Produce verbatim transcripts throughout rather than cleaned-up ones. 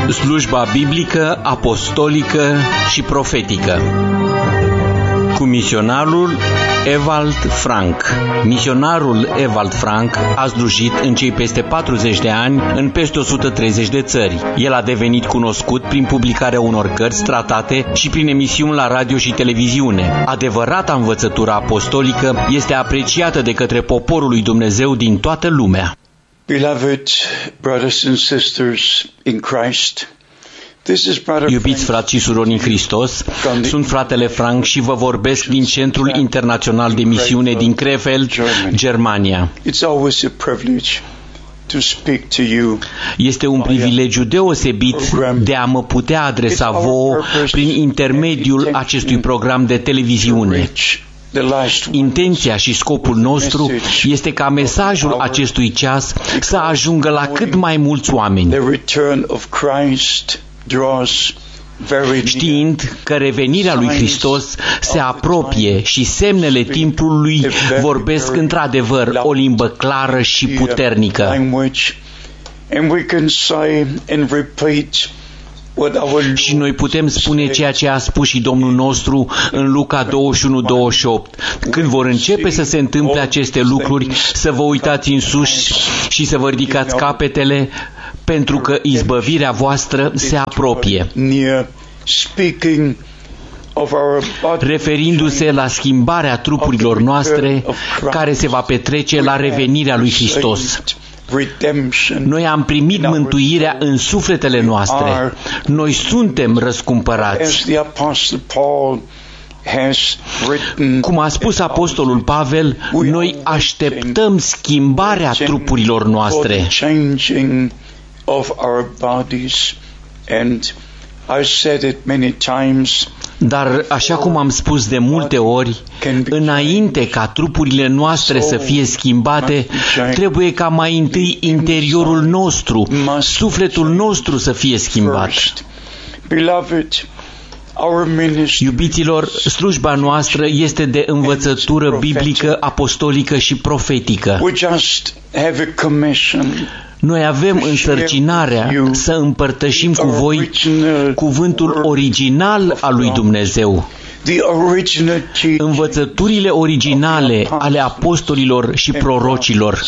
Slujba biblică, apostolică și profetică cu misionarul Ewald Frank. Misionarul Ewald Frank a slujit în cei peste patruzeci de ani în peste o sută treizeci de țări. El a devenit cunoscut prin publicarea unor cărți, tratate și prin emisiuni la radio și televiziune. Adevărata învățătură apostolică este apreciată de către poporul lui Dumnezeu din toată lumea. Beloved brothers and sisters in Christ, this is brother Iubiți frați și surori în Hristos, sunt fratele Frank și vă vorbesc din Centrul Internațional de Misiune din Krefeld, Germania. It's always a privilege to speak to you. Este un privilegiu deosebit de a mă putea adresa vouă prin intermediul acestui program de televiziune. Intenția și scopul nostru este ca mesajul acestui ceas să ajungă la cât mai mulți oameni, știind că revenirea lui Hristos se apropie și semnele timpului vorbesc într-adevăr o limbă clară și puternică. Și noi putem spune ceea ce a spus și Domnul nostru în Luca douăzeci și unu douăzeci și opt. Când vor începe să se întâmple aceste lucruri, să vă uitați în sus și să vă ridicați capetele, pentru că izbăvirea voastră se apropie. Referindu-se la schimbarea trupurilor noastre care se va petrece la revenirea lui Hristos. Noi am primit mântuirea în sufletele noastre. Noi suntem răscumpărați. Cum a spus apostolul Pavel, noi așteptăm schimbarea trupurilor noastre. Dar, așa cum am spus de multe ori, înainte ca trupurile noastre să fie schimbate, trebuie ca mai întâi interiorul nostru, sufletul nostru să fie schimbat. Iubiților, slujba noastră este de învățătură biblică, apostolică și profetică. Noi avem însărcinarea să împărtășim cu voi cuvântul original al lui Dumnezeu, învățăturile originale ale apostolilor și prorocilor.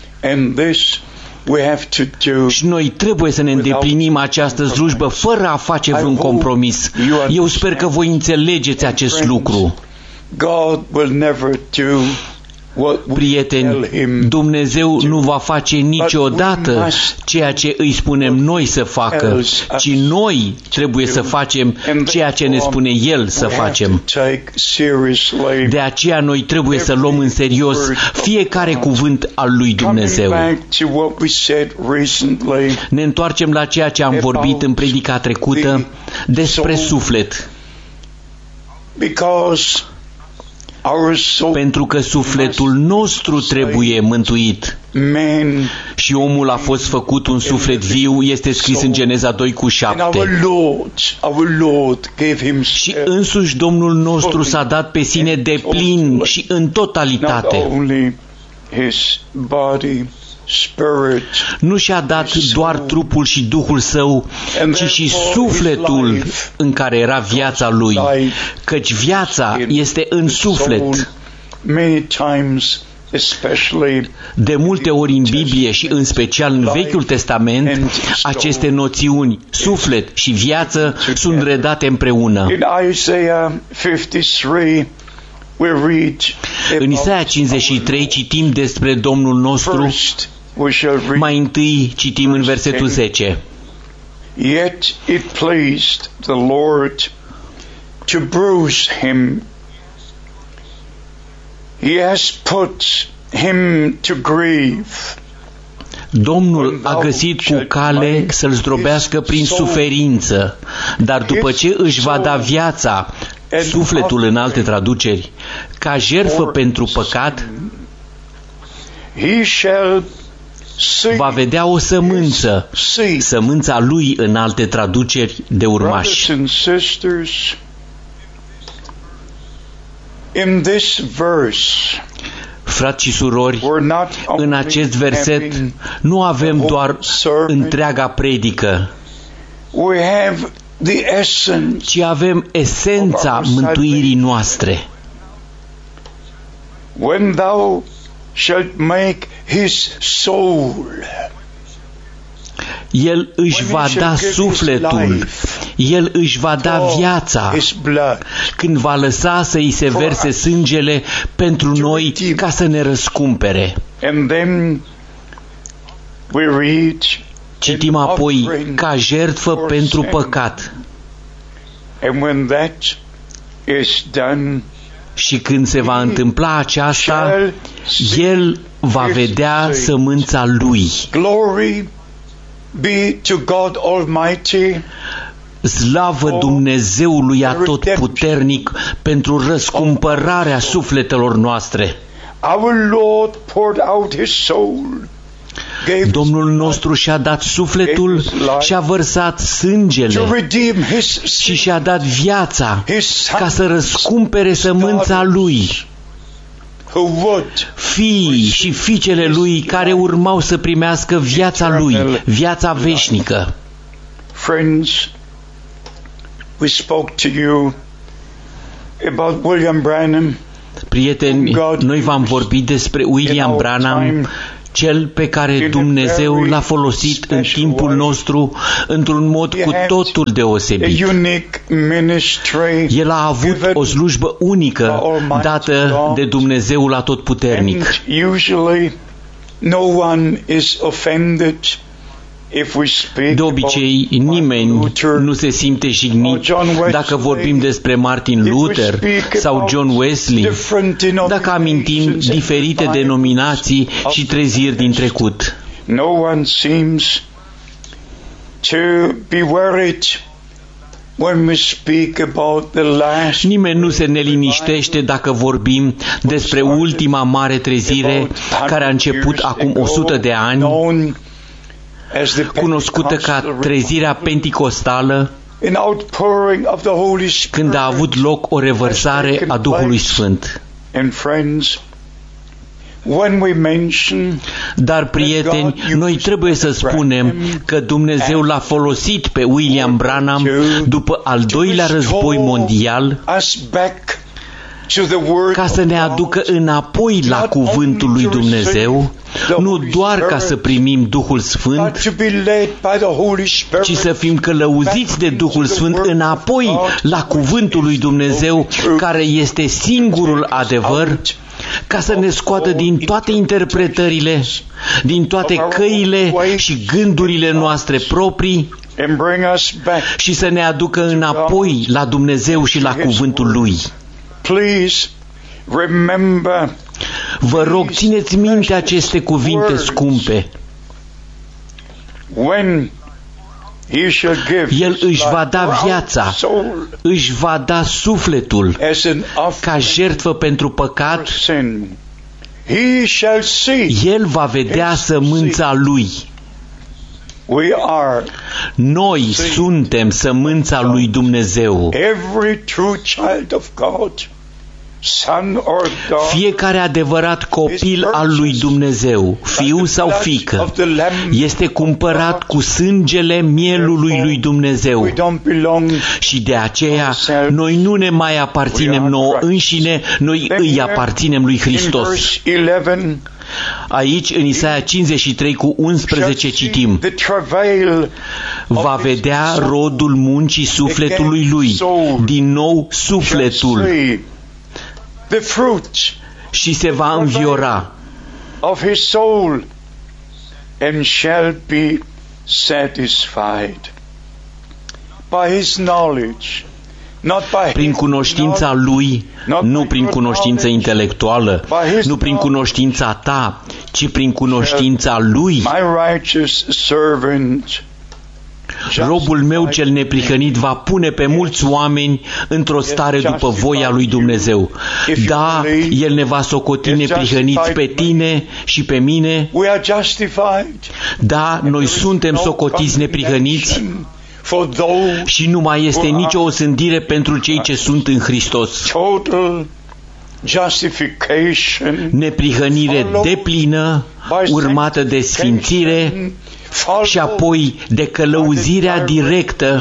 Și noi trebuie să ne îndeplinim această slujbă fără a face vreun compromis. Eu sper că voi înțelegeți acest lucru. Prieteni, Dumnezeu nu va face niciodată ceea ce îi spunem noi să facă, ci noi trebuie să facem ceea ce ne spune El să facem. De aceea noi trebuie să luăm în serios fiecare cuvânt al lui Dumnezeu. Ne întoarcem la ceea ce am vorbit în predica trecută despre suflet. Pentru că sufletul nostru trebuie mântuit. Și omul a fost făcut un suflet viu, este scris în Geneza doi cu șapte. Și însuși Domnul nostru s-a dat pe sine deplin și în totalitate. Nu și-a dat doar trupul și Duhul Său, ci și sufletul în care era viața Lui, căci viața este în suflet. De multe ori în Biblie și în special în Vechiul Testament, aceste noțiuni, suflet și viață, sunt redate împreună. În Isaia cincizeci și trei citim despre Domnul nostru. Mai întâi citim în versetul zece. Yet it pleased the Lord to bruise him. He has put him to grieve. Domnul a găsit cu cale să-l zdrobească prin suferință, dar după ce își va da viața, sufletul în alte traduceri, ca jertfă pentru păcat, he shall va vedea o sămânță, sămânța lui în alte traduceri de urmași. Frați și surori, în acest verset nu avem doar întreaga predică, we have the essence, ci avem esența mântuirii noastre. When thou shalt make his soul, El își va da sufletul, El își va da viața când va lăsa să îi se verse sângele pentru noi ca să ne răscumpere. Citim apoi ca jertfă pentru păcat. Și când se va întâmpla aceasta, El va vedea sămânța Lui. Be to God Almighty, slavă Dumnezeului Atotputernic pentru răscumpărarea sufletelor noastre. Our Lord poured out his soul, Domnul nostru și-a dat sufletul și-a vărsat sângele și și-a dat viața ca să răscumpere sămânța Lui. Fiii și fiicele Lui care urmau să primească viața Lui, viața veșnică. Friends, we spoke to you about William Branham. Prieteni, noi v-am vorbit despre William Branham, cel pe care Dumnezeu l-a folosit în timpul nostru într-un mod cu totul deosebit. El a avut o slujbă unică dată de Dumnezeul Atotputernic. De obicei, nimeni nu se simte jignit dacă vorbim despre Martin Luther sau John Wesley, dacă amintim diferite denominații și treziri din trecut. Nimeni nu se neliniștește dacă vorbim despre ultima mare trezire care a început acum o sută de ani, cunoscută ca trezirea penticostală, când a avut loc o revărsare a Duhului Sfânt. Dar, prieteni, noi trebuie să spunem că Dumnezeu l-a folosit pe William Branham după al doilea război mondial ca să ne aducă înapoi la cuvântul lui Dumnezeu, nu doar ca să primim Duhul Sfânt, ci să fim călăuziți de Duhul Sfânt înapoi la cuvântul lui Dumnezeu, care este singurul adevăr, ca să ne scoată din toate interpretările, din toate căile și gândurile noastre proprii și să ne aducă înapoi la Dumnezeu și la cuvântul Lui. Please remember, vă rog, țineți minte aceste cuvinte scumpe. When he shall give El își va da viața, își va da sufletul ca jertfă pentru păcat. He shall see. El va vedea sămânța Lui. We are Noi suntem sămânța lui Dumnezeu. Every true child of God, son or daughter, fiecare adevărat copil al lui Dumnezeu, fiu sau fiică, este cumpărat cu sângele mielului lui Dumnezeu. Și de aceea noi nu ne mai aparținem nouă înșine, noi îi aparținem lui Hristos. Aici, în Isaia cincizeci și trei cu unsprezece, citim: va vedea rodul muncii sufletului lui, din nou sufletul, și se va înviora. Prin cunoștința Lui, nu prin cunoștință intelectuală, nu prin cunoștința ta, ci prin cunoștința Lui. Robul meu cel neprihănit va pune pe mulți oameni într-o stare după voia lui Dumnezeu. Da, El ne va socoti neprihăniți pe tine și pe mine. Da, noi suntem socotiți neprihăniți și nu mai este nicio osândire pentru cei ce sunt în Hristos. Neprihănire deplină urmată de sfințire și apoi de călăuzirea directă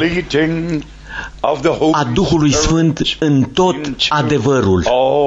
a Duhului Sfânt în tot adevărul.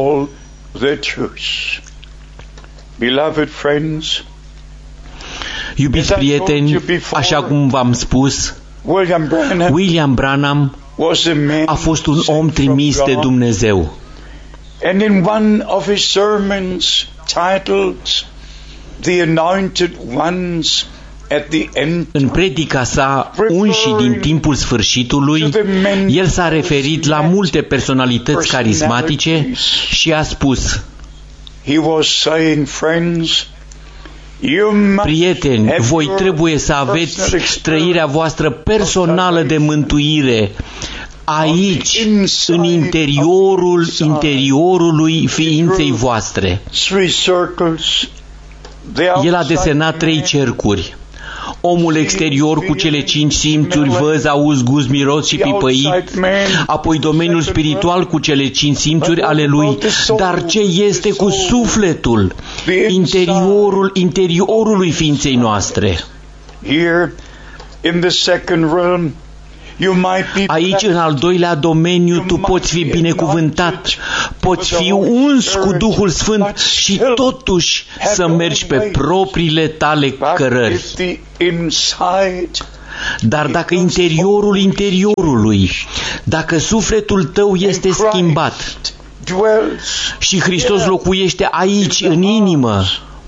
Iubiți prieteni, așa cum v-am spus, William Branham a fost un om trimis de Dumnezeu. And in one of his sermons titled The Anointed Ones at the End, în predica sa Unșii din timpul sfârșitului, el s-a referit la multe personalități carismatice și a spus: he was saying, friends, prieteni, voi trebuie să aveți trăirea voastră personală de mântuire aici, în interiorul interiorului ființei voastre. El a desenat trei cercuri. Omul exterior cu cele cinci simțuri, văz, auz, gust, miros și pipăit, apoi domeniul spiritual cu cele cinci simțuri ale lui, dar ce este cu sufletul, interiorul interiorului ființei noastre? Aici, în al doilea domeniu, tu poți fi binecuvântat, poți fi uns cu Duhul Sfânt și totuși să mergi pe propriile tale cărări. Dar dacă interiorul interiorului, dacă sufletul tău este schimbat și Hristos locuiește aici, în inimă,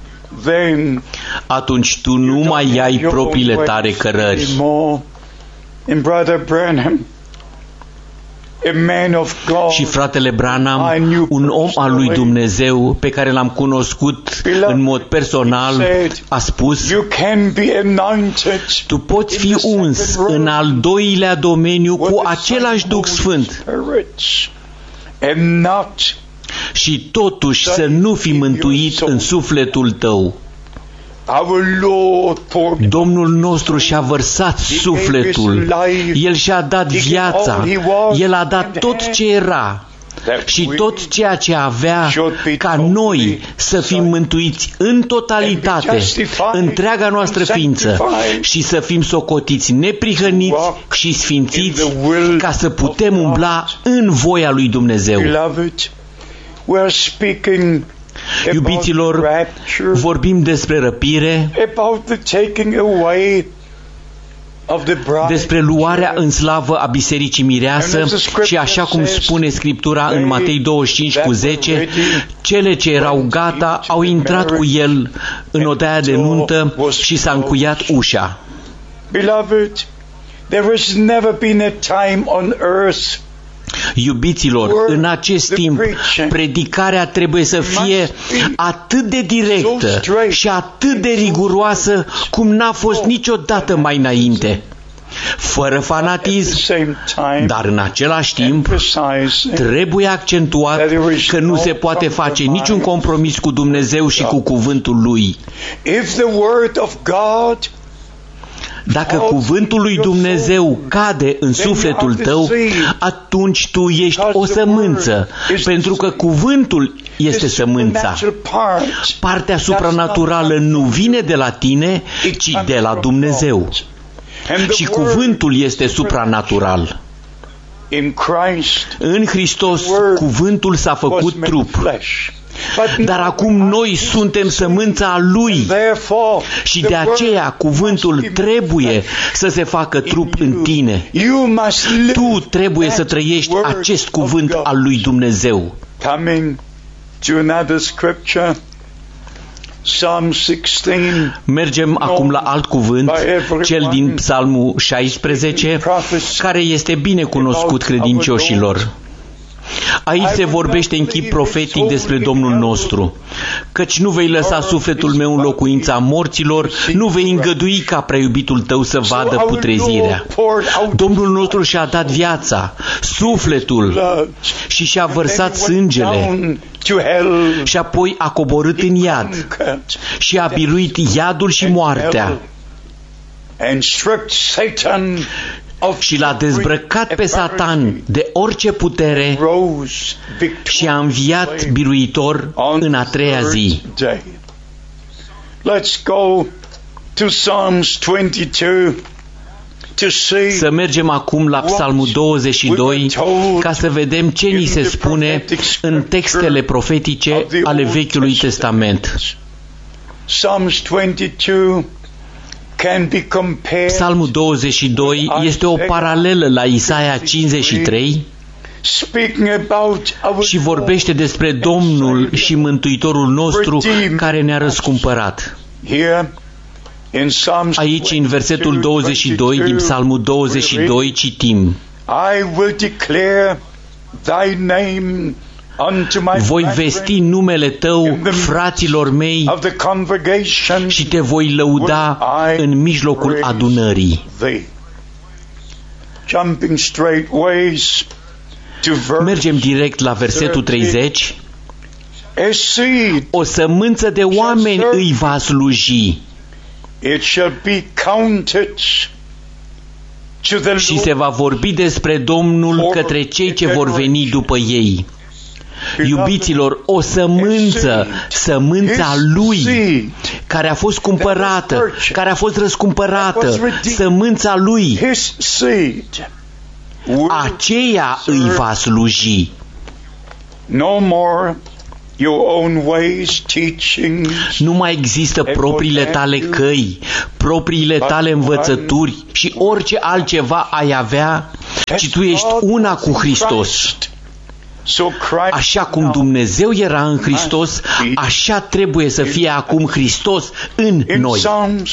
atunci tu nu mai ai propriile tale cărări. And Brother Branham, a man of God, și fratele Branham, un om al lui Dumnezeu pe care l-am cunoscut în mod personal, a spus: tu poți fi uns în al doilea domeniu cu același Duh Sfânt și totuși să nu fii mântuit în sufletul tău. Domnul nostru și-a vărsat sufletul, El și-a dat viața, El a dat tot ce era și tot ceea ce avea ca noi să fim mântuiți în totalitate, întreaga noastră ființă, și să fim socotiți neprihăniți și sfințiți ca să putem umbla în voia lui Dumnezeu. Iubiților, vorbim despre răpire, despre luarea în slavă a bisericii mireasă și așa cum spune Scriptura în Matei douăzeci și cinci cu zece, cele ce erau gata au intrat cu el în odaia de nuntă și s-a încuiat ușa. Iubiților, în acest timp, predicarea trebuie să fie atât de directă și atât de riguroasă cum n-a fost niciodată mai înainte, fără fanatism, dar în același timp trebuie accentuat că nu se poate face niciun compromis cu Dumnezeu și cu cuvântul Lui. Dacă cuvântul lui Dumnezeu cade în sufletul tău, atunci tu ești o sămânță, pentru că cuvântul este sămânța. Partea supranaturală nu vine de la tine, ci de la Dumnezeu. Și cuvântul este supranatural. În Hristos, cuvântul s-a făcut trup. Dar acum noi suntem sămânța Lui și de aceea cuvântul trebuie să se facă trup în tine. Tu trebuie să trăiești acest cuvânt al lui Dumnezeu. Mergem acum la alt cuvânt, cel din Psalmul șaisprezece, care este bine cunoscut credincioșilor. Aici se vorbește în chip profetic despre Domnul nostru, căci nu vei lăsa sufletul meu în locuința morților, nu vei îngădui ca prea iubitul tău să vadă putrezirea. Domnul nostru și-a dat viața, sufletul și și-a vărsat sângele și apoi a coborât în iad și a biruit iadul și moartea și l-a dezbrăcat pe Satan de orice putere și a înviat biruitor în a treia zi. Let's go to Psalms twenty-two to see. Să mergem acum la Psalmul douăzeci și doi ca să vedem ce ni se spune în textele profetice ale Vechiului Testament. Psalms twenty-two can be compared. Psalmul douăzeci și doi este o paralelă la Isaia cincizeci și trei și vorbește despre Domnul și Mântuitorul nostru care ne-a răscumpărat. Aici, în versetul douăzeci și doi din Psalmul douăzeci și doi, citim: voi vesti numele Tău fraților mei și Te voi lăuda în mijlocul adunării. Mergem direct la versetul treizeci. O sămânță de oameni îi va sluji și se va vorbi despre Domnul către cei ce vor veni după ei. Iubiților, o sămânță, sămânța Lui, care a fost cumpărată, care a fost răscumpărată, sămânța Lui, aceea îi va sluji. Nu mai există propriile tale căi, propriile tale învățături și orice altceva ai avea, ci tu ești una cu Hristos. Așa cum Dumnezeu era în Hristos, așa trebuie să fie acum Hristos în noi.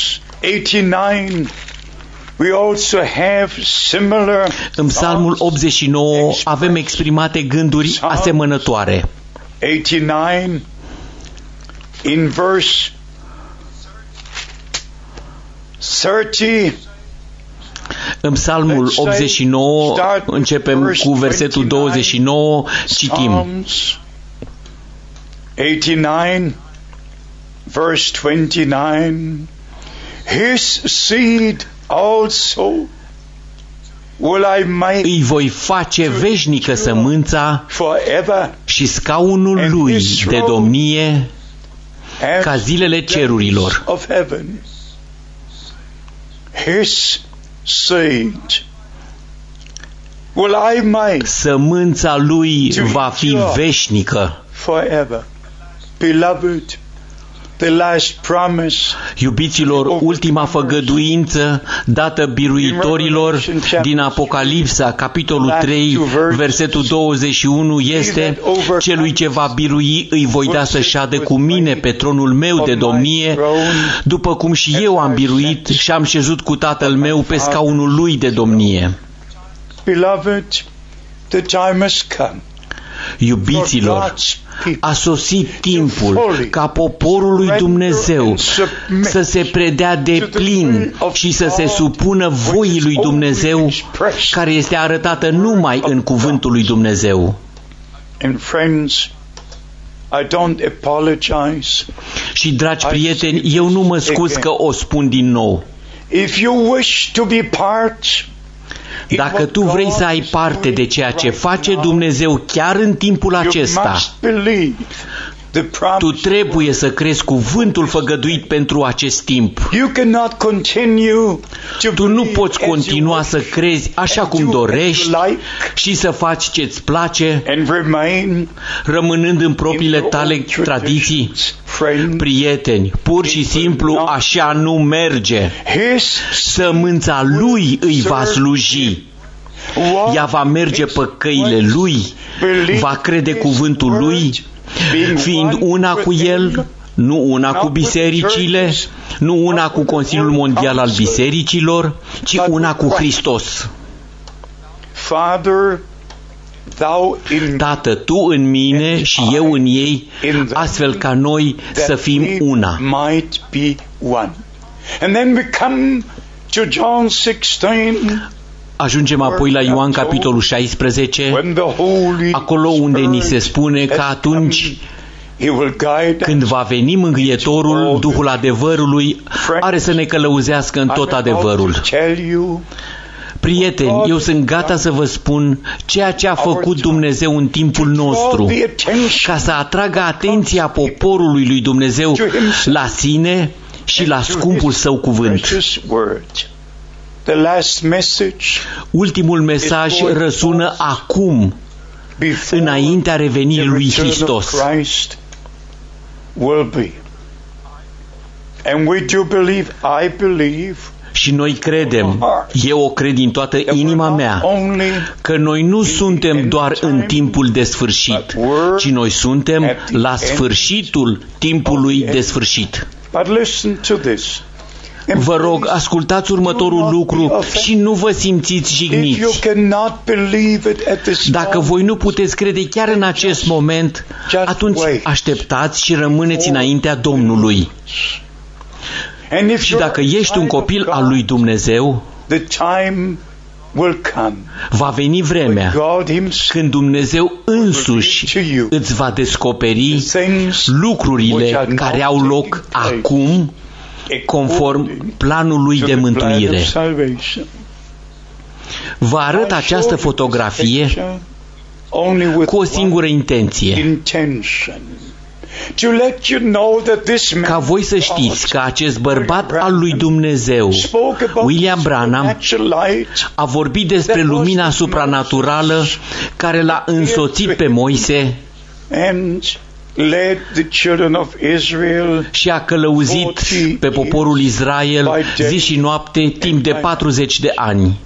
În Psalmul optzeci și nouă avem exprimate gânduri asemănătoare. eighty-nine in verse thirty. În Psalmul optzeci și nouă începem cu versetul douăzeci și nouă, citim: eighty-nine verse twenty-nine. His seed also will I make îi voi face veșnică sămânța forever, și scaunul lui de domnie ca zilele cerurilor. His seed will I make sămânța lui va fi veșnică. Forever. Beloved, the last promise. Iubiților, ultima făgăduință dată biruitorilor din Apocalipsa, capitolul trei, versetul douăzeci și unu este: celui ce va birui îi voi da să șadă cu mine pe tronul meu de domnie, după cum și eu am biruit și am șezut cu Tatăl meu pe scaunul lui de domnie. Beloved, the time has come. Iubiților, a sosit timpul ca poporul lui Dumnezeu să se predea de plin și să se supună voii lui Dumnezeu, care este arătată numai în cuvântul lui Dumnezeu. Și, dragi prieteni, eu nu mă scuz că o spun din nou. Dacă tu vrei să ai parte de ceea ce face Dumnezeu chiar în timpul acesta, tu trebuie să crezi cuvântul făgăduit pentru acest timp. Tu nu poți continua să crezi așa cum dorești și să faci ce-ți place, rămânând în propriile tale tradiții. Prieteni, pur și simplu așa nu merge. Sămânța lui îi va sluji. Ea va merge pe căile lui, va crede cuvântul lui, fiind una cu el, nu una cu bisericile, nu una cu Consiliul Mondial al Bisericilor, ci una cu Hristos. Tată, Tu în mine și eu în ei, astfel ca noi să fim una. Ajungem apoi la Ioan capitolul șaisprezece, acolo unde ni se spune că atunci când va veni Mângâietorul, Duhul adevărului, are să ne călăuzească în tot adevărul. Prieteni, eu sunt gata să vă spun ceea ce a făcut Dumnezeu în timpul nostru, ca să atragă atenția poporului lui Dumnezeu la sine și la scumpul său cuvânt. Ultimul mesaj răsună acum, înaintea revenirii lui Hristos. Și noi credem, eu o cred din toată inima mea, că noi nu suntem doar în timpul de sfârșit, ci noi suntem la sfârșitul timpului de sfârșit. Vă rog, ascultați următorul lucru și nu vă simțiți jigniți. Dacă voi nu puteți crede chiar în acest moment, atunci așteptați și rămâneți înaintea Domnului. Și dacă ești un copil al lui Dumnezeu, va veni vremea când Dumnezeu însuși îți va descoperi lucrurile care au loc acum conform planului de mântuire. Vă arăt această fotografie cu o singură intenție, ca voi să știți că acest bărbat al lui Dumnezeu, William Branham, a vorbit despre lumina supranaturală care l-a însoțit pe Moise și a călăuzit pe poporul Israel zi și noapte timp de patruzeci de ani.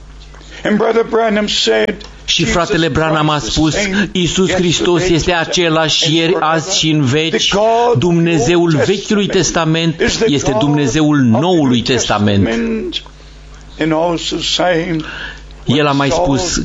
Și fratele Branham a spus, Iisus Hristos este același ieri, azi și în veci. Dumnezeul Vechiului Testament este Dumnezeul Noului Testament. El a mai spus,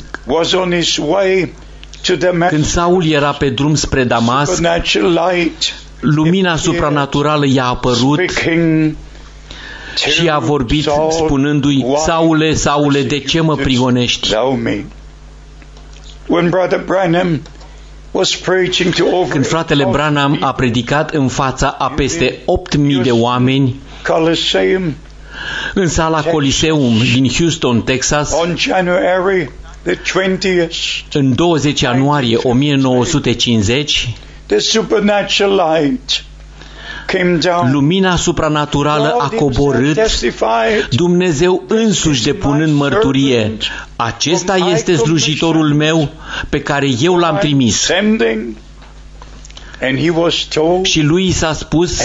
când Saul era pe drum spre Damasc, lumina supranaturală i-a apărut și a vorbit spunându-i, Saule, Saule, de ce mă prigonești? Când fratele Branham a predicat în fața a peste opt mii de oameni în sala Coliseum din Houston, Texas, în douăzeci ianuarie o mie nouă sute cincizeci, lumina supranaturală a coborât, Dumnezeu însuși depunând mărturie, acesta este slujitorul meu pe care eu l-am trimis. Și lui s-a spus,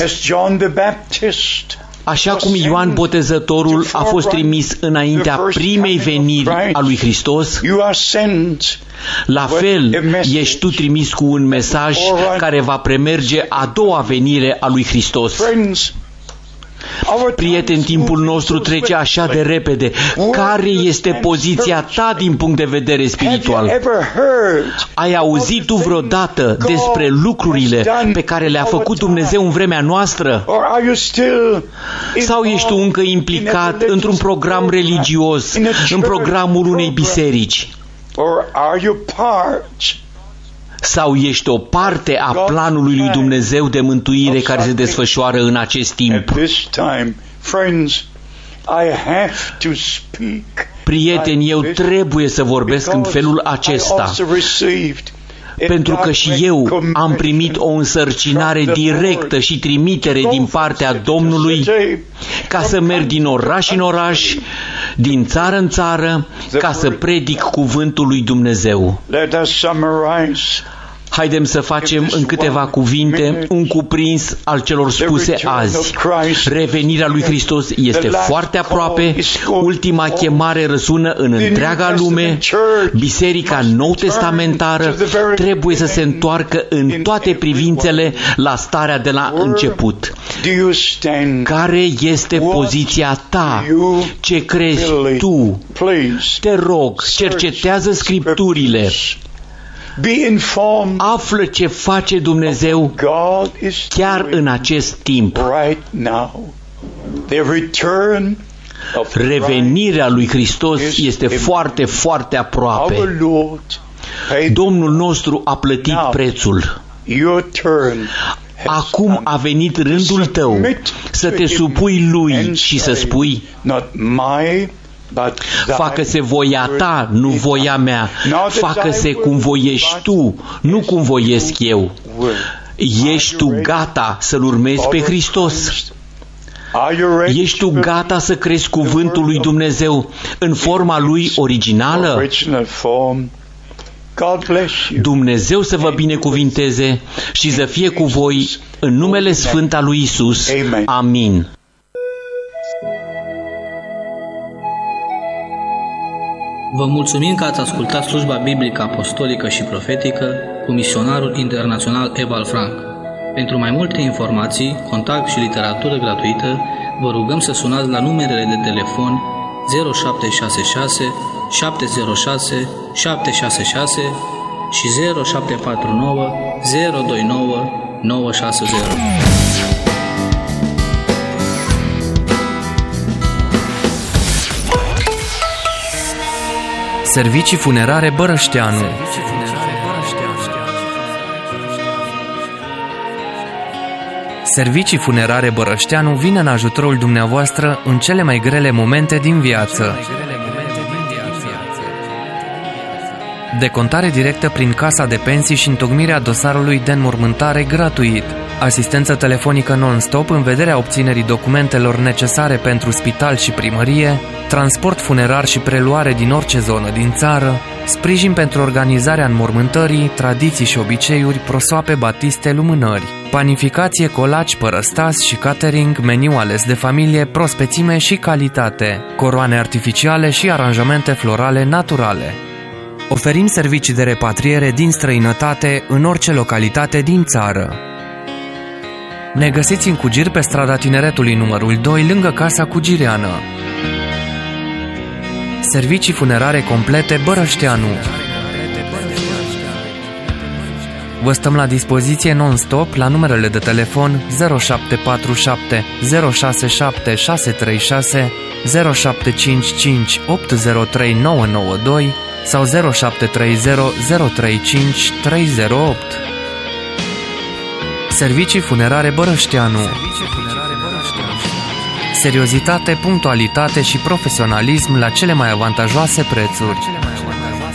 așa cum Ioan Botezătorul a fost trimis înaintea primei veniri a lui Hristos, la fel ești tu trimis cu un mesaj care va premerge a doua venire a lui Hristos. Prieten, timpul nostru trece așa de repede. Care este poziția ta din punct de vedere spiritual? Ai auzit tu vreodată despre lucrurile pe care le-a făcut Dumnezeu în vremea noastră? Sau ești tu încă implicat într-un program religios, în programul unei biserici? Sau ești o parte a planului lui Dumnezeu de mântuire care se desfășoară în acest timp? Prieteni, eu trebuie să vorbesc în felul acesta, pentru că și eu am primit o însărcinare directă și trimitere din partea Domnului ca să merg din oraș în oraș, din țară în țară, ca să predic cuvântul lui Dumnezeu. Haidem să facem în câteva cuvinte un cuprins al celor spuse azi. Revenirea lui Hristos este foarte aproape, ultima chemare răsună în întreaga lume, Biserica Nou-Testamentară trebuie să se întoarcă în toate privințele la starea de la început. Care este poziția ta? Ce crezi tu? Te rog, cercetează Scripturile. Află ce face Dumnezeu chiar în acest timp. Revenirea lui Hristos este foarte, foarte aproape. Domnul nostru a plătit prețul. Acum a venit rândul tău să te supui lui și să spui, Facă-se voia ta, nu voia mea. Facă-se cum voiești tu, nu cum voiesc eu. Ești tu gata să-L urmezi pe Hristos? Ești tu gata să crezi cuvântul lui Dumnezeu în forma lui originală? Dumnezeu să vă binecuvinteze și să fie cu voi în numele sfânt al lui Isus. Amin. Vă mulțumim că ați ascultat slujba biblică apostolică și profetică cu misionarul internațional Ewald Frank. Pentru mai multe informații, contact și literatură gratuită, vă rugăm să sunați la numerele de telefon zero șapte șase șase șapte zero șase șapte șase șase și zero șapte patru nouă zero doi nouă nouă șase zero. Servicii funerare Bărășteanu. Servicii funerare Bărășteanu vine în ajutorul dumneavoastră în cele mai grele momente din viață. Decontare directă prin casa de pensii și întocmirea dosarului de înmormântare gratuit. Asistență telefonică non-stop în vederea obținerii documentelor necesare pentru spital și primărie, transport funerar și preluare din orice zonă din țară, sprijin pentru organizarea înmormântării, tradiții și obiceiuri, prosoape, batiste, lumânări, panificație, colaci, părăstați și catering, meniu ales de familie, prospețime și calitate, coroane artificiale și aranjamente florale naturale. Oferim servicii de repatriere din străinătate în orice localitate din țară. Ne găsiți în Cugir pe strada Tineretului numărul doi, lângă Casa Cugireană. Servicii funerare complete Bărășteanu. Vă stăm la dispoziție non-stop la numerele de telefon zero șapte patru șapte zero șase șapte șase trei șase, zero șapte cinci cinci opt zero trei nouă nouă doi sau zero șapte trei zero zero trei cinci trei zero opt. Servicii funerare Bărășteanu. Seriozitate, punctualitate și profesionalism la cele mai avantajoase prețuri.